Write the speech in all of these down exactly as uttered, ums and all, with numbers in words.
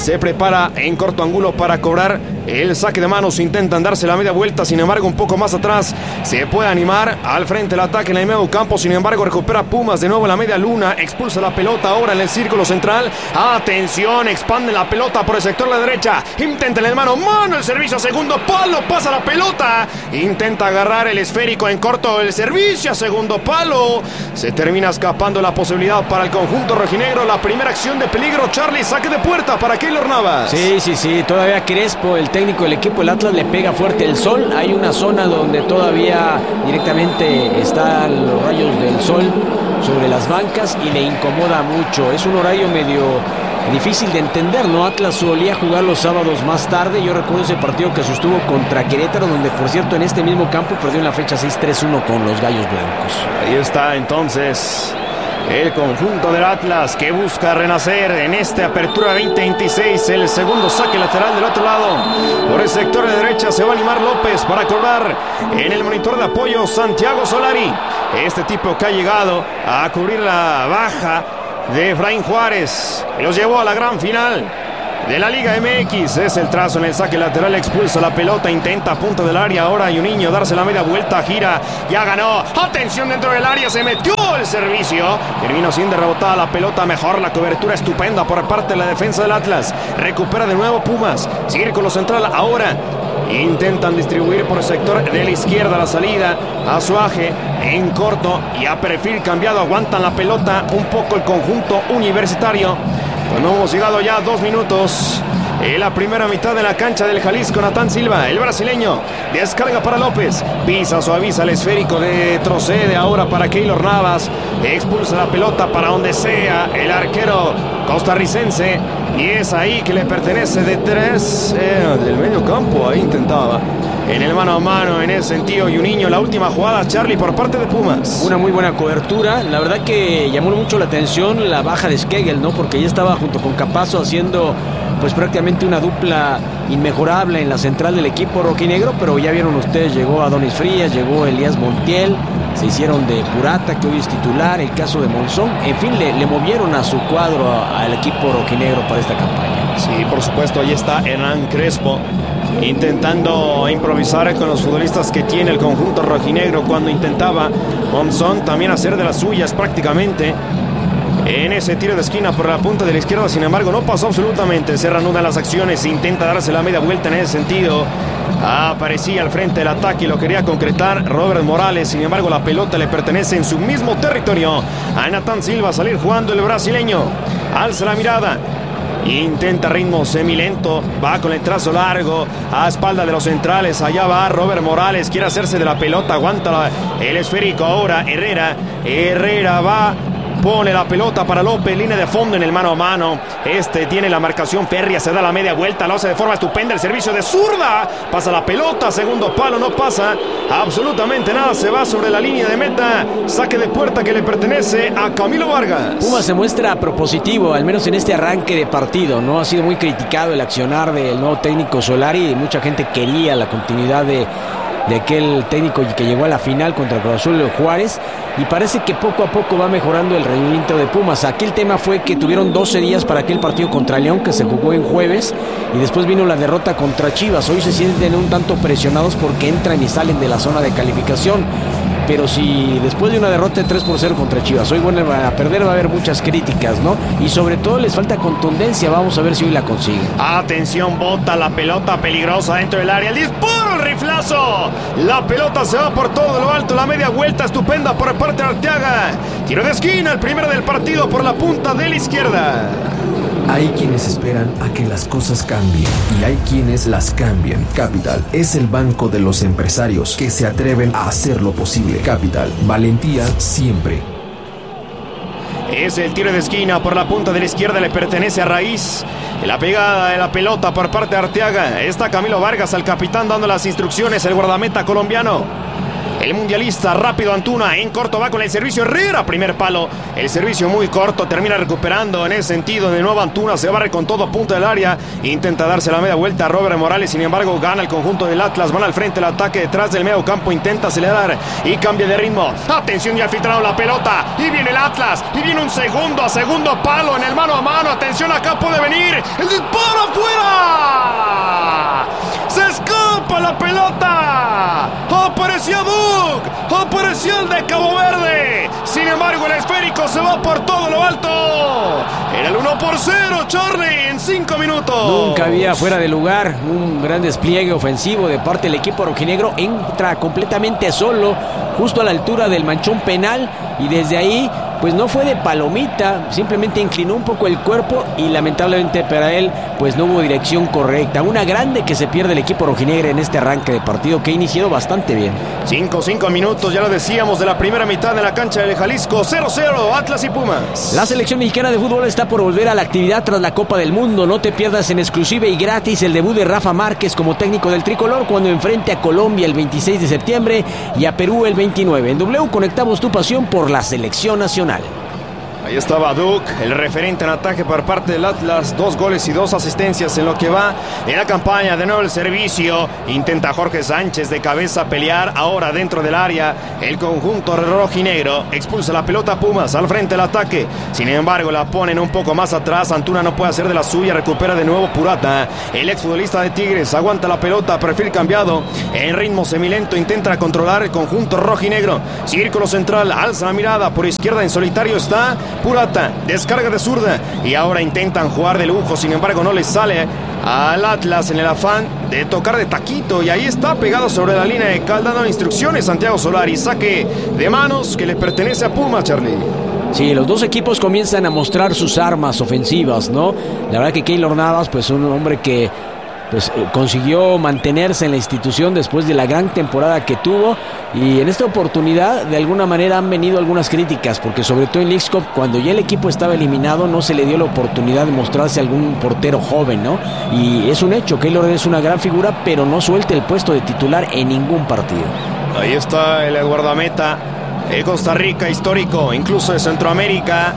se prepara en corto ángulo para cobrar el saque de manos. Intentan darse la media vuelta, sin embargo un poco más atrás se puede animar al frente el ataque en el medio campo. Sin embargo recupera Pumas de nuevo en la media luna, expulsa la pelota ahora en el círculo central. Atención, expande la pelota por el sector de la derecha, intenta en el mano mano el servicio a segundo palo, pasa la pelota, intenta agarrar el esférico en corto, el servicio a segundo palo, se termina escapando la posibilidad para el conjunto rojinegro. La primera acción de peligro, Charlie, saque de puerta para Keylor Navas. Sí, sí, sí, todavía Crespo, el técnico del equipo del Atlas, le pega fuerte el sol. Hay una zona donde todavía directamente están los rayos del sol sobre las bancas y le incomoda mucho. Es un horario medio difícil de entender, ¿no? Atlas solía jugar los sábados más tarde. Yo recuerdo ese partido que sostuvo contra Querétaro, donde por cierto en este mismo campo perdió en la fecha seis tres uno con los Gallos Blancos. Ahí está entonces el conjunto del Atlas que busca renacer en esta apertura veinte veintiséis. El segundo saque lateral del otro lado. Por el sector de derecha se va a animar López para cobrar. En el monitor de apoyo, Santiago Solari. Este tipo que ha llegado a cubrir la baja de Efraín Juárez, que los llevó a la gran final de la Liga M X. Es el trazo en el saque lateral, expulsa la pelota, intenta a punto del área ahora Juninho darse la media vuelta, gira, ya ganó, atención dentro del área, se metió el servicio, terminó siendo rebotada la pelota, mejor la cobertura estupenda por parte de la defensa del Atlas, recupera de nuevo Pumas, círculo central ahora, intentan distribuir por el sector de la izquierda la salida, Azuaje en corto y a perfil cambiado, aguantan la pelota un poco el conjunto universitario. Bueno, hemos llegado ya a dos minutos en la primera mitad de la cancha del Jalisco. Natán Silva, el brasileño, descarga para López, pisa, suaviza el esférico, retrocede ahora para Keylor Navas, expulsa la pelota para donde sea el arquero costarricense y es ahí que le pertenece de tres eh, del medio campo. Ahí intentaba en el mano a mano, en ese sentido Juninho. La última jugada, Charlie, por parte de Pumas. Una muy buena cobertura. La verdad que llamó mucho la atención la baja de Skegel, ¿no? Porque ya estaba junto con Capazo haciendo pues prácticamente una dupla inmejorable en la central del equipo rojinegro, pero ya vieron ustedes, llegó Adonis Frías, llegó Elías Montiel, se hicieron de Purata, que hoy es titular, el caso de Monzón, en fin, le, le movieron a su cuadro al equipo rojinegro para esta campaña. Sí, por supuesto, ahí está Hernán Crespo intentando improvisar con los futbolistas que tiene el conjunto rojinegro cuando intentaba Monzón también hacer de las suyas prácticamente en ese tiro de esquina por la punta de la izquierda. Sin embargo no pasó absolutamente, se reanudan las acciones, intenta darse la media vuelta en ese sentido, aparecía al frente del ataque y lo quería concretar Robert Morales. Sin embargo la pelota le pertenece en su mismo territorio a Natán Silva, salir jugando el brasileño, alza la mirada, intenta ritmo semilento, va con el trazo largo a espalda de los centrales, allá va Robert Morales, quiere hacerse de la pelota, aguanta la, el esférico ahora Herrera, Herrera va, pone la pelota para López, línea de fondo en el mano a mano, este tiene la marcación férrea, se da la media vuelta, lo hace de forma estupenda, el servicio de zurda, pasa la pelota, segundo palo, no pasa absolutamente nada, se va sobre la línea de meta, saque de puerta que le pertenece a Camilo Vargas. Pumas se muestra propositivo, al menos en este arranque de partido, ¿no? Ha sido muy criticado el accionar del nuevo técnico Solari, mucha gente quería la continuidad de de aquel técnico que llegó a la final contra Cruz Azul Juárez, y parece que poco a poco va mejorando el rendimiento de Pumas. Aquí el tema fue que tuvieron doce días para aquel partido contra León que se jugó en jueves y después vino la derrota contra Chivas. Hoy se sienten un tanto presionados porque entran y salen de la zona de calificación, pero si después de una derrota de tres por cero contra Chivas hoy van a perder, va a haber muchas críticas, ¿no? Y sobre todo les falta contundencia, vamos a ver si hoy la consiguen. Atención, bota la pelota peligrosa dentro del área, el disparo, el riflazo, la pelota se va por todo lo alto, la media vuelta estupenda por parte de Arteaga, tiro de esquina, el primero del partido por la punta de la izquierda. Hay quienes esperan a que las cosas cambien y hay quienes las cambian. Capital es el banco de los empresarios que se atreven a hacer lo posible. Capital, valentía siempre. Es el tiro de esquina por la punta de la izquierda, le pertenece a Raíz. La pegada de la pelota por parte de Arteaga. Está Camilo Vargas, al capitán, dando las instrucciones, el guardameta colombiano. el mundialista. Rápido Antuna, en corto va con el servicio Herrera, primer palo. El servicio muy corto, termina recuperando en ese sentido. De nuevo Antuna se barre con todo a punta del área. Intenta darse la media vuelta a Robert Morales, sin embargo gana el conjunto del Atlas. Van al frente el ataque detrás del medio campo, intenta acelerar y cambia de ritmo. Atención, ya filtraron la pelota y viene el Atlas y viene un segundo a segundo palo en el mano a mano. Atención, acá puede venir el disparo afuera. Se escapa la pelota. Apareció Duke, apareció el de Cabo Verde. Sin embargo el esférico se va por todo lo alto. Era el uno por cero, Charlie, en cinco minutos. Nunca había fuera de lugar. Un gran despliegue ofensivo de parte del equipo rojinegro. Entra completamente solo, justo a la altura del manchón penal, y desde ahí pues no fue de palomita, simplemente inclinó un poco el cuerpo y lamentablemente para él pues no hubo dirección correcta. Una grande que se pierde el equipo rojinegro en este arranque de partido que ha iniciado bastante bien. cinco cinco minutos, ya lo decíamos, de la primera mitad en la cancha del Jalisco. cero cero, Atlas y Pumas. La selección mexicana de fútbol está por volver a la actividad tras la Copa del Mundo. No te pierdas en exclusiva y gratis el debut de Rafa Márquez como técnico del tricolor cuando enfrente a Colombia el veintiséis de septiembre y a Perú el veintinueve. En W conectamos tu pasión por la selección nacional. Ahí estaba Duke, el referente en ataque por parte del Atlas. Dos goles y dos asistencias en lo que va en la campaña. De nuevo el servicio. Intenta Jorge Sánchez de cabeza pelear ahora dentro del área. El conjunto rojinegro expulsa la pelota a Pumas al frente del ataque. Sin embargo la ponen un poco más atrás. Antuna no puede hacer de la suya. Recupera de nuevo Purata. El exfutbolista de Tigres aguanta la pelota. Perfil cambiado. En ritmo semilento intenta controlar el conjunto rojinegro. Círculo central. Alza la mirada. Por izquierda en solitario está Purata, descarga de zurda y ahora intentan jugar de lujo, sin embargo no les sale al Atlas en el afán de tocar de taquito, y ahí está pegado sobre la línea de cal, dando instrucciones Santiago Solari. Saque de manos que le pertenece a Pumas, Charlie. Sí, los dos equipos comienzan a mostrar sus armas ofensivas, ¿no? La verdad que Keylor Navas, pues un hombre que pues consiguió mantenerse en la institución después de la gran temporada que tuvo, y en esta oportunidad de alguna manera han venido algunas críticas, porque sobre todo en Leagues Cup, cuando ya el equipo estaba eliminado, no se le dio la oportunidad de mostrarse algún portero joven, ¿no? Y es un hecho, Keylor es una gran figura, pero no suelta el puesto de titular en ningún partido. Ahí está el guardameta, el Costa Rica histórico, incluso de Centroamérica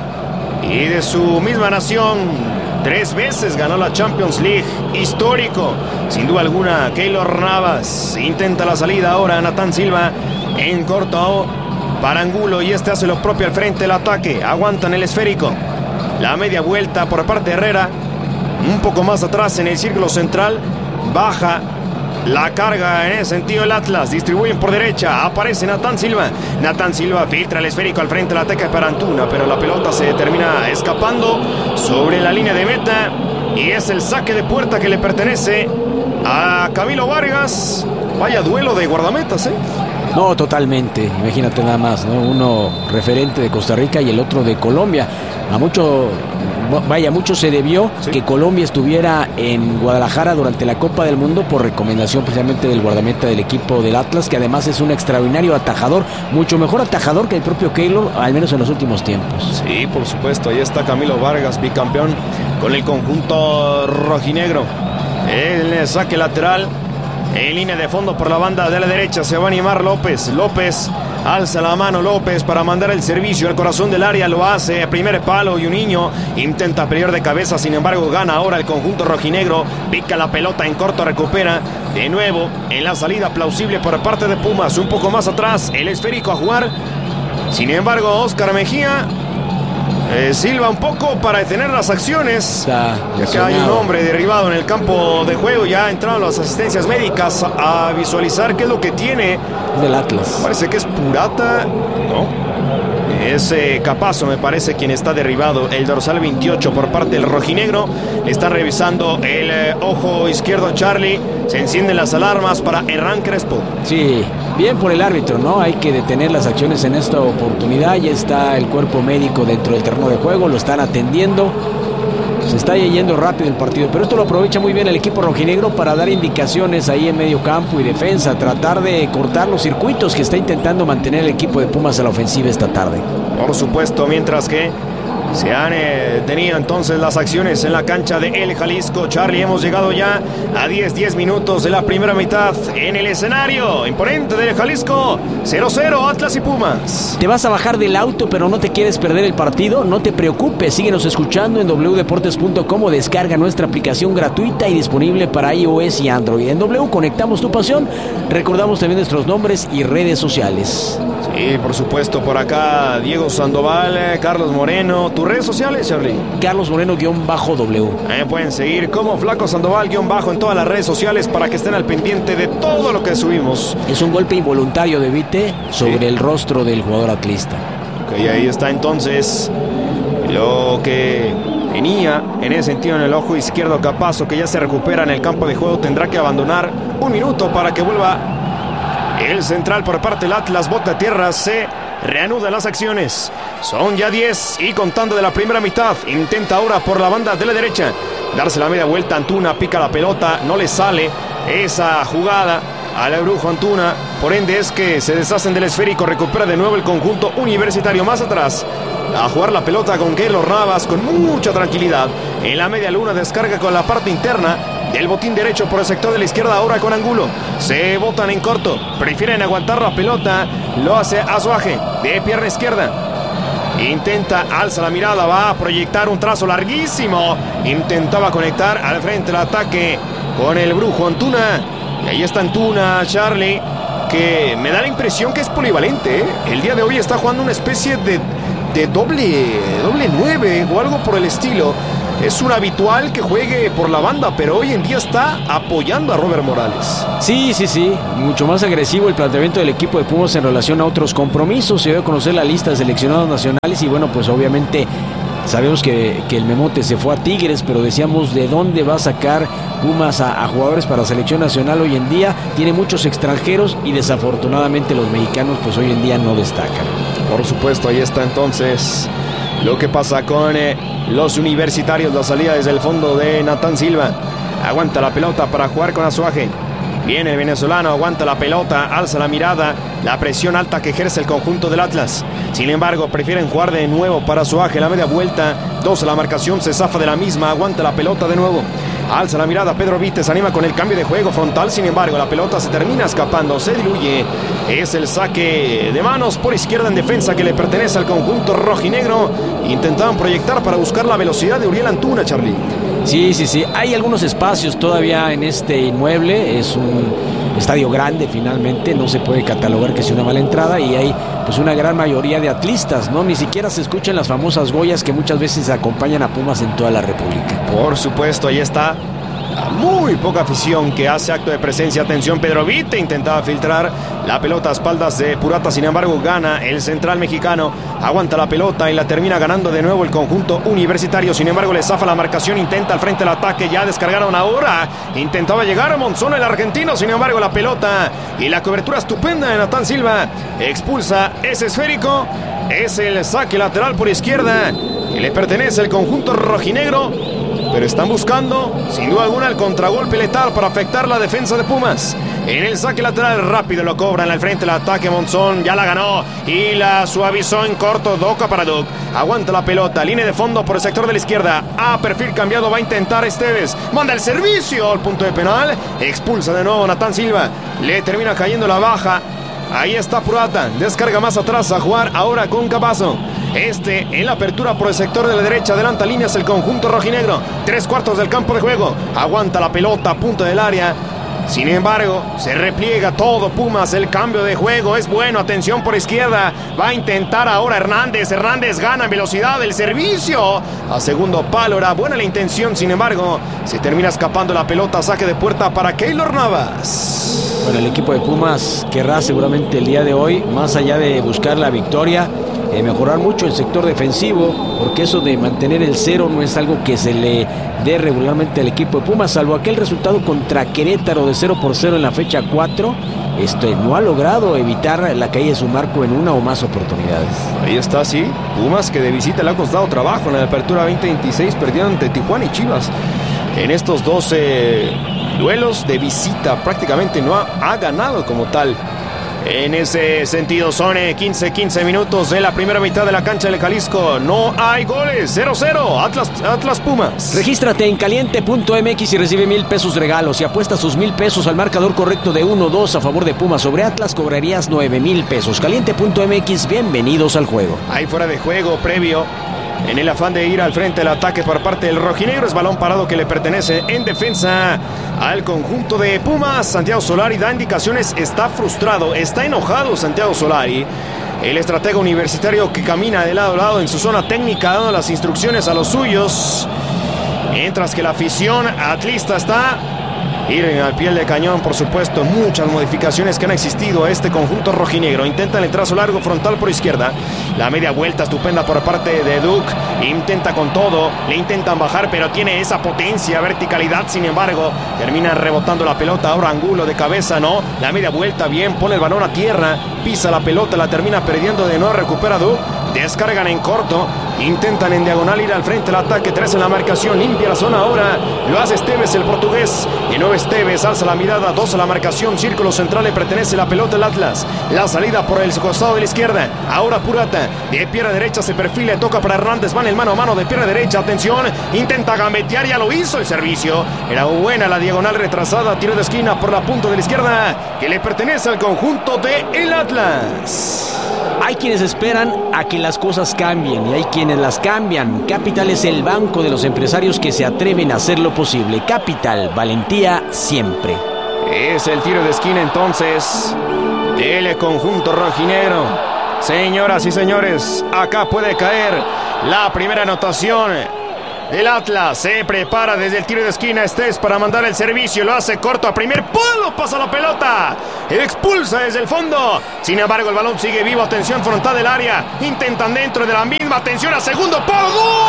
y de su misma nación. Tres veces ganó la Champions League, histórico, sin duda alguna. Keylor Navas intenta la salida ahora. Natán Silva en corto para Angulo, y este hace lo propio al frente del ataque. Aguantan el esférico. La media vuelta por parte de Herrera. Un poco más atrás en el círculo central. Baja la carga en ese sentido el Atlas. Distribuyen por derecha. Aparece Natán Silva. Natán Silva filtra el esférico al frente del ataque para Antuna, pero la pelota se termina escapando sobre la línea de meta. Y es el saque de puerta que le pertenece a Camilo Vargas. Vaya duelo de guardametas, ¿eh? No, totalmente. Imagínate nada más, ¿no? Uno referente de Costa Rica y el otro de Colombia. A mucho, vaya, mucho se debió sí. que Colombia estuviera en Guadalajara durante la Copa del Mundo por recomendación precisamente del guardameta del equipo del Atlas, que además es un extraordinario atajador, mucho mejor atajador que el propio Keylor, al menos en los últimos tiempos. Sí, por supuesto. Ahí está Camilo Vargas, bicampeón con el conjunto rojinegro. El saque lateral en línea de fondo por la banda de la derecha. Se va a animar López. López alza la mano, López, para mandar el servicio al corazón del área. Lo hace, primer palo, y un niño intenta pelear de cabeza. Sin embargo gana ahora el conjunto rojinegro. Pica la pelota en corto, recupera de nuevo en la salida plausible por parte de Pumas. Un poco más atrás el esférico a jugar. Sin embargo Oscar Mejía Eh, silba un poco para detener las acciones, ya que hay un hombre derribado en el campo de juego. Ya entraron las asistencias médicas a visualizar qué es lo que tiene. Del Atlas. Parece que es Purata, ¿no? Es eh, Capazo, me parece, quien está derribado. El dorsal veintiocho por parte del rojinegro. Está revisando el eh, ojo izquierdo Charlie. Se encienden las alarmas para Herrán Crespo. Sí, bien por el árbitro, ¿no? Hay que detener las acciones en esta oportunidad. Ya está el cuerpo médico dentro del terreno de juego. Lo están atendiendo. Se está yendo rápido el partido, pero esto lo aprovecha muy bien el equipo rojinegro para dar indicaciones ahí en medio campo y defensa, tratar de cortar los circuitos que está intentando mantener el equipo de Pumas a la ofensiva esta tarde. Por supuesto, mientras que Se han eh, tenido entonces las acciones en la cancha de El Jalisco. Charlie, hemos llegado ya a diez, diez minutos de la primera mitad en el escenario imponente del Jalisco. cero cero, Atlas y Pumas. ¿Te vas a bajar del auto pero no te quieres perder el partido? No te preocupes, síguenos escuchando en doble u deportes punto com o descarga nuestra aplicación gratuita y disponible para iOS y Android. En W conectamos tu pasión. Recordamos también nuestros nombres y redes sociales. Sí, por supuesto, por acá Diego Sandoval, eh, Carlos Moreno. ¿Tus redes sociales, Charlie? Carlos Moreno-W. Eh, pueden seguir como Flaco Sandoval-Bajo en todas las redes sociales para que estén al pendiente de todo lo que subimos. Es un golpe involuntario de Vite sobre Sí. el rostro del jugador atlista. Ok, ahí está entonces lo que tenía en ese sentido en el ojo izquierdo Capazo, que ya se recupera en el campo de juego. Tendrá que abandonar un minuto para que vuelva el central por parte del Atlas. Bota a tierra, se reanudan las acciones. Son ya diez y contando de la primera mitad. Intenta ahora por la banda de la derecha darse la media vuelta. Antuna pica la pelota, no le sale esa jugada al Brujo Antuna. Por ende es que se deshacen del esférico. Recupera de nuevo el conjunto universitario. Más atrás a jugar la pelota con Keylor Navas con mucha tranquilidad. En la media luna descarga con la parte interna del botín derecho por el sector de la izquierda. Ahora con Angulo. Se botan en corto. Prefieren aguantar la pelota. Lo hace Azuaje de pierna izquierda. Intenta, alza la mirada, va a proyectar un trazo larguísimo. Intentaba conectar al frente el ataque con el Brujo Antuna. Y ahí está Antuna, Charlie, que me da la impresión que es polivalente, ¿eh? El día de hoy está jugando una especie de, de doble, doble nueve o algo por el estilo. Es un habitual que juegue por la banda, pero hoy en día está apoyando a Robert Morales. Sí, sí, sí. Mucho más agresivo el planteamiento del equipo de Pumas en relación a otros compromisos. Se debe conocer la lista de seleccionados nacionales y bueno, pues obviamente sabemos que, que el Memote se fue a Tigres, pero decíamos de dónde va a sacar Pumas a, a jugadores para selección nacional hoy en día. Tiene muchos extranjeros y desafortunadamente los mexicanos pues hoy en día no destacan. Por supuesto, ahí está entonces lo que pasa con eh, los universitarios. La salida desde el fondo de Natán Silva. Aguanta la pelota para jugar con Azuaje. Viene el venezolano, aguanta la pelota, alza la mirada. La presión alta que ejerce el conjunto del Atlas. Sin embargo, prefieren jugar de nuevo para Azuaje. La media vuelta, dos a la marcación, se zafa de la misma. Aguanta la pelota de nuevo. Alza la mirada, Pedro Vites anima con el cambio de juego frontal. Sin embargo, la pelota se termina escapando, se diluye. Es el saque de manos por izquierda en defensa que le pertenece al conjunto rojinegro. Intentaban proyectar para buscar la velocidad de Uriel Antuna, Charlie. Sí, sí, sí. Hay algunos espacios todavía en este inmueble. Es un estadio grande finalmente. No se puede catalogar que sea una mala entrada. Y hay pues una gran mayoría de atlistas, ¿no? Ni siquiera se escuchan las famosas goyas que muchas veces acompañan a Pumas en toda la República. Por supuesto, ahí está la muy poca afición que hace acto de presencia. Atención, Pedro Vite intentaba filtrar la pelota a espaldas de Purata. Sin embargo, gana el central mexicano. Aguanta la pelota y la termina ganando de nuevo el conjunto universitario. Sin embargo, le zafa la marcación. Intenta al frente el ataque. Ya descargaron ahora. Intentaba llegar a Monzón, el argentino. Sin embargo, la pelota y la cobertura estupenda de Natán Silva expulsa ese esférico. Es el saque lateral por izquierda que le pertenece al conjunto rojinegro. Pero están buscando, sin duda alguna, el contragolpe letal para afectar la defensa de Pumas. En el saque lateral rápido lo cobran al frente el ataque. Monzón ya la ganó y la suavizó en corto. Doca para Duc. Aguanta la pelota. Línea de fondo por el sector de la izquierda. A perfil cambiado va a intentar Esteves. Manda el servicio al punto de penal. Expulsa de nuevo Natán Silva. Le termina cayendo la baja. Ahí está Purata. Descarga más atrás a jugar ahora con Capazo. Este en la apertura por el sector de la derecha. Adelanta líneas el conjunto rojinegro. Tres cuartos del campo de juego. Aguanta la pelota a punto del área. Sin embargo, se repliega todo Pumas. El cambio de juego es bueno. Atención por izquierda. Va a intentar ahora Hernández. Hernández gana en velocidad. El servicio a segundo palo. Era buena la intención. Sin embargo, se termina escapando la pelota. Saque de puerta para Keylor Navas. Bueno, el equipo de Pumas querrá seguramente el día de hoy, más allá de buscar la victoria, eh, mejorar mucho el sector defensivo, porque eso de mantener el cero no es algo que se le dé regularmente al equipo de Pumas, salvo aquel resultado contra Querétaro de cero por cero en la fecha cuatro. Este no ha logrado evitar la caída de su marco en una o más oportunidades. Ahí está, sí. Pumas que de visita le ha costado trabajo en la apertura veinte veintiséis, perdieron ante Tijuana y Chivas. En estos doce duelos de visita prácticamente no ha, ha ganado como tal En ese sentido, son quince quince minutos de la primera mitad de la cancha del Jalisco. No hay goles. cero cero. Atlas, Atlas Pumas. Regístrate en caliente punto m x y recibe mil pesos regalos. Si apuestas tus mil pesos al marcador correcto de uno dos a favor de Pumas sobre Atlas, cobrarías nueve mil pesos. caliente punto m x, bienvenidos al juego. Ahí fuera de juego previo. En el afán de ir al frente del ataque por parte del rojinegro, es balón parado que le pertenece en defensa al conjunto de Pumas. Santiago Solari da indicaciones, está frustrado, está enojado Santiago Solari, el estratega universitario que camina de lado a lado en su zona técnica dando las instrucciones a los suyos, mientras que la afición atlista está ir al pie del cañón. Por supuesto, muchas modificaciones que han existido a este conjunto rojinegro. Intentan el trazo largo frontal por izquierda, la media vuelta estupenda por parte de Duke, intenta con todo, le intentan bajar, pero tiene esa potencia, verticalidad. Sin embargo, termina rebotando la pelota. Ahora Angulo de cabeza, no, la media vuelta bien, pone el balón a tierra, pisa la pelota, la termina perdiendo de nuevo, recupera Duke, descargan en corto, intentan en diagonal ir al frente del ataque. Tres en la marcación, limpia la zona ahora, lo hace Esteves, el portugués. De nuevo Esteves, alza la mirada, dos a la marcación, círculo central, le pertenece la pelota al Atlas. La salida por el costado de la izquierda, ahora Purata, de pierna derecha se perfila, toca para Hernández, van el mano a mano de pierna derecha, atención, intenta gambetear, ya lo hizo el servicio. Era buena la diagonal retrasada, tiro de esquina por la punta de la izquierda, que le pertenece al conjunto de el Atlas. Hay quienes esperan a que las cosas cambien y hay quienes las cambian. Capital es el banco de los empresarios que se atreven a hacer lo posible. Capital, valentía siempre. Es el tiro de esquina entonces del conjunto rojinegro. Señoras y señores, acá puede caer la primera anotación del Atlas. Se prepara desde el tiro de esquina Estés para mandar el servicio, lo hace corto a primer palo, pasa la pelota, expulsa desde el fondo. Sin embargo, el balón sigue vivo, atención frontal del área, intentan dentro de la misma, atención a segundo palo,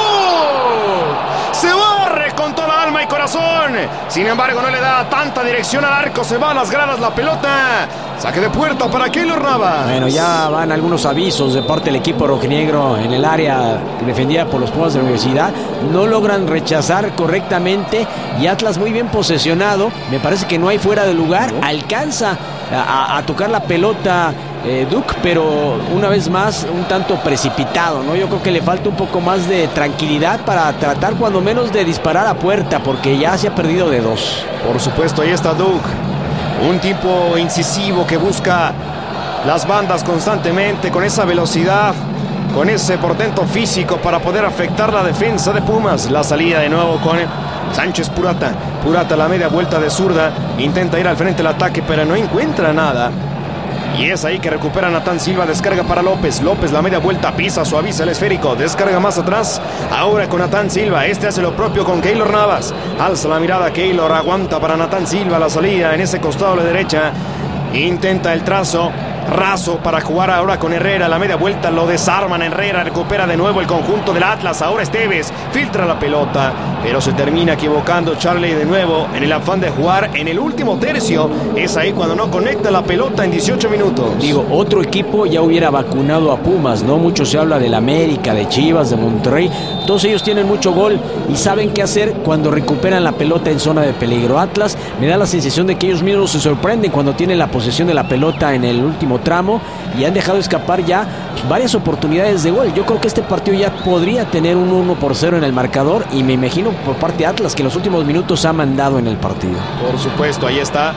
¡gol! Se barre con toda alma y corazón. Sin embargo, no le da tanta dirección al arco, se va a las gradas la pelota. Saque de puerta para Keylor Navas. Bueno, ya van algunos avisos de parte del equipo rojinegro en el área defendida por los Pumas de la Universidad. No logran rechazar correctamente y Atlas muy bien posesionado. Me parece que no hay fuera de lugar. Alcanza a, a tocar la pelota eh, Duke, pero una vez más un tanto precipitado, ¿no? Yo creo que le falta un poco más de tranquilidad para tratar cuando menos de disparar a puerta, porque ya se ha perdido de dos. Por supuesto, ahí está Duke. Un tipo incisivo que busca las bandas constantemente, con esa velocidad, con ese portento físico para poder afectar la defensa de Pumas. La salida de nuevo con Sánchez Purata. Purata, la media vuelta de zurda, intenta ir al frente del ataque, pero no encuentra nada. Y es ahí que recupera Natán Silva, descarga para López. López, la media vuelta, pisa, suaviza el esférico, descarga más atrás. Ahora con Natán Silva, este hace lo propio con Keylor Navas. Alza la mirada Keylor, aguanta para Natán Silva la salida en ese costado de la derecha. Intenta el trazo raso para jugar ahora con Herrera, la media vuelta lo desarman. Herrera recupera de nuevo el conjunto del Atlas. Ahora Esteves filtra la pelota, pero se termina equivocando Charlie de nuevo en el afán de jugar en el último tercio. Es ahí cuando no conecta la pelota en dieciocho minutos. Digo, otro equipo ya hubiera vacunado a Pumas, ¿no? Mucho se habla del América, de Chivas, de Monterrey. Todos ellos tienen mucho gol y saben qué hacer cuando recuperan la pelota en zona de peligro. Atlas me da la sensación de que ellos mismos se sorprenden cuando tienen la posesión de la pelota en el último tramo y han dejado escapar ya varias oportunidades de gol. Yo creo que este partido ya podría tener un uno por cero en el marcador y me imagino por parte de Atlas que en los últimos minutos ha mandado en el partido. Por supuesto, ahí está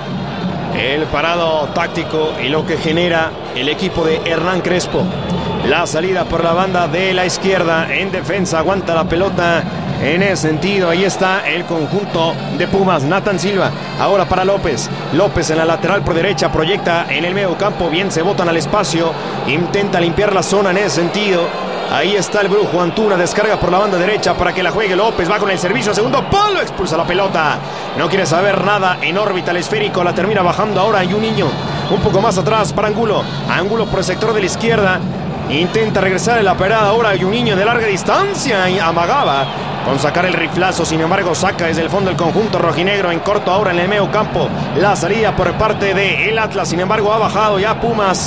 el parado táctico y lo que genera el equipo de Hernán Crespo. La salida por la banda de la izquierda en defensa, aguanta la pelota. En ese sentido, ahí está el conjunto de Pumas. Natán Silva, ahora para López. López en la lateral por derecha, proyecta en el medio campo. Bien, se botan al espacio. Intenta limpiar la zona en ese sentido. Ahí está el Brujo Antuna, descarga por la banda derecha para que la juegue López. Va con el servicio, segundo palo, expulsa la pelota. No quiere saber nada en órbita el esférico. La termina bajando ahora y un niño. Un poco más atrás para Angulo. Angulo por el sector de la izquierda. Intenta regresar en la parada ahora y un niño de larga distancia y amagaba con sacar el riflazo. Sin embargo, saca desde el fondo el conjunto rojinegro en corto ahora en el medio campo. La salida por parte de el Atlas. Sin embargo, ha bajado ya Pumas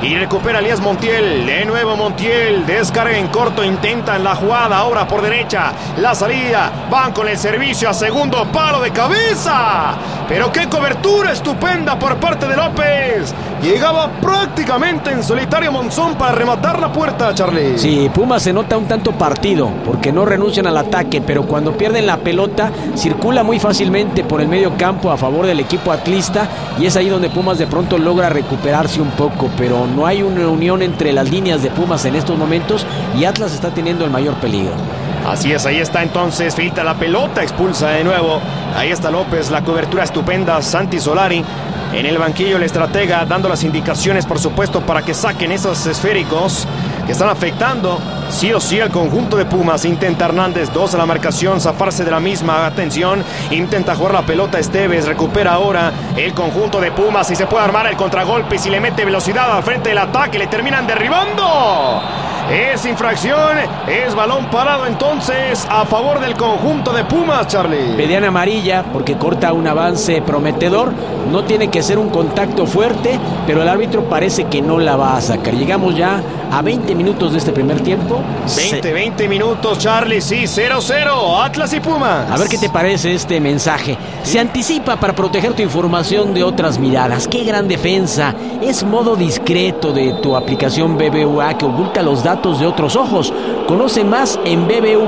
y recupera Elías Montiel. De nuevo Montiel, descarga en corto, intentan la jugada, ahora por derecha, la salida, van con el servicio a segundo palo de cabeza. Pero qué cobertura estupenda por parte de López. Llegaba prácticamente en solitario Monzón para rematar la puerta, Charlie. Sí, Pumas se nota un tanto partido porque no renuncian al ataque, pero cuando pierden la pelota circula muy fácilmente por el medio campo a favor del equipo atlista y es ahí donde Pumas de pronto logra recuperarse un poco, pero no hay una unión entre las líneas de Pumas en estos momentos y Atlas está teniendo el mayor peligro. Así es, ahí está entonces, filtra la pelota, expulsa de nuevo. Ahí está López, la cobertura estupenda, Santi Solari. En el banquillo el estratega dando las indicaciones, por supuesto, para que saquen esos esféricos que están afectando sí o sí al conjunto de Pumas. Intenta Hernández, dos a la marcación, zafarse de la misma. Atención, intenta jugar la pelota Esteves, recupera ahora el conjunto de Pumas y se puede armar el contragolpe y si le mete velocidad al frente del ataque le terminan derribando. Es infracción, es balón parado entonces a favor del conjunto de Pumas, Charlie. Pedían amarilla porque corta un avance prometedor, no tiene que ser un contacto fuerte, pero el árbitro parece que no la va a sacar. Llegamos ya a veinte minutos de este primer tiempo. veinte, veinte minutos, Charlie, sí, cero cero, Atlas y Pumas. A ver qué te parece este mensaje. Se anticipa para proteger tu información de otras miradas. ¡Qué gran defensa! Es modo discreto de tu aplicación B B V A que oculta los datos de otros ojos. Conoce más en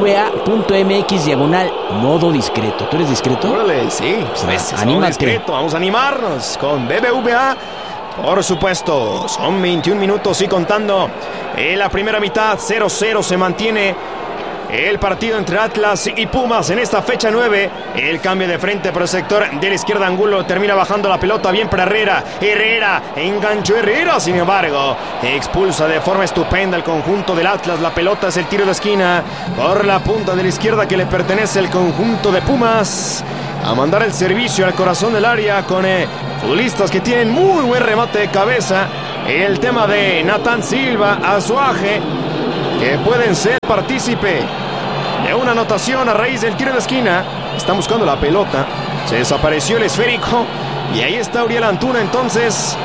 bbva.mx diagonal modo discreto. ¿Tú eres discreto? Órale, sí. Pues, anímate. Discreto. Vamos a animarnos con B B V A. Por supuesto, son veintiún minutos y contando. En la primera mitad, cero cero se mantiene el partido entre Atlas y Pumas en esta fecha nueve. El cambio de frente por el sector de la izquierda, Angulo termina bajando la pelota bien para Herrera. Herrera, enganchó Herrera, sin embargo, expulsa de forma estupenda el conjunto del Atlas. La pelota es el tiro de esquina por la punta de la izquierda que le pertenece al conjunto de Pumas. A mandar el servicio al corazón del área con eh, futbolistas que tienen muy buen remate de cabeza. El tema de Natán Silva, Azuaje, que pueden ser partícipe de una anotación a raíz del tiro de esquina. Están buscando la pelota, se desapareció el esférico y ahí está Uriel Antuna entonces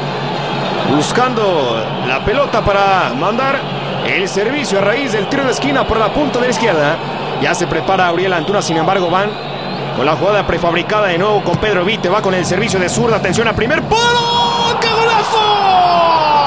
buscando la pelota para mandar el servicio a raíz del tiro de esquina por la punta de la izquierda. Ya se prepara Uriel Antuna, sin embargo van con la jugada prefabricada de nuevo con Pedro Vite, va con el servicio de zurda, atención a primer palo, ¡qué golazo!